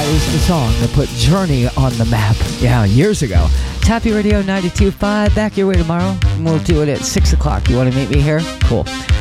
is the song that put Journey on the map. Yeah, years ago. Happy Radio 92.5. Back your way tomorrow. And we'll do it at 6 o'clock. You want to meet me here? Cool.